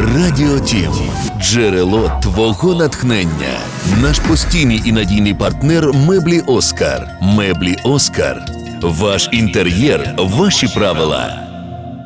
Радіо Тім – джерело твого натхнення. Наш постійний і надійний партнер меблі Оскар. Меблі Оскар. Ваш інтер'єр – ваші правила.